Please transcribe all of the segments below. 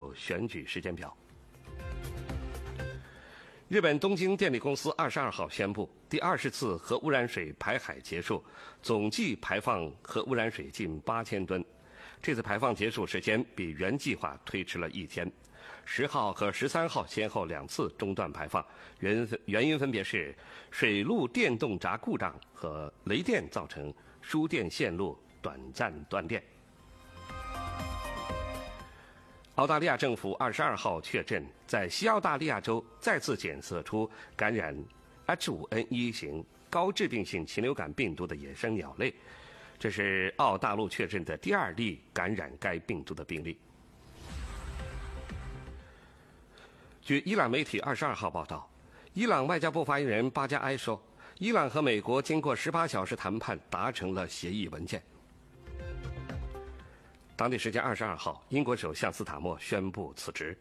有选举时间表。日本东京电力公司22号宣布，第20次核污染水排海结束，总计排放核污染水近8000吨。这次排放结束时间比原计划推迟了1天，10号和13号先后2次中断排放，原因分别是水路电动闸故障和雷电造成输电线路短暂断电。澳大利亚政府22号确诊，在西澳大利亚州再次检测出感染 H5N1 型高致病性禽流感病毒的野生鸟类，这是澳大陆确诊的第2例感染该病毒的病例。据伊朗媒体22号报道，伊朗外交部发言人巴加埃说，伊朗和美国经过18小时谈判达成了协议文件。当地时间22号，英国首相斯塔默宣布辞职。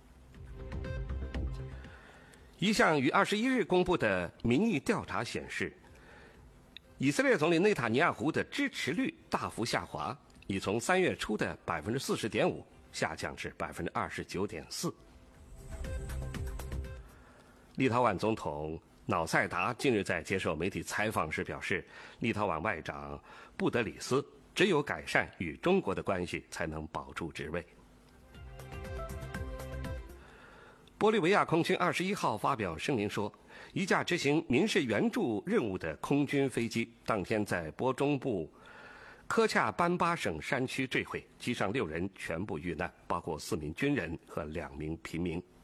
一项于21日公布的民意调查显示，以色列总理内塔尼亚胡的支持率大幅下滑，已从3月初的40.5%下降至29.4%。立陶宛总统瑙塞达近日在接受媒体采访时表示，立陶宛外长布德里斯只有改善与中国的关系，才能保住职位。玻利维亚空军21号发表声明说，一架执行民事援助任务的空军飞机当天在波中部科恰班巴省山区坠毁，机上6人全部遇难，包括4名军人和2名平民。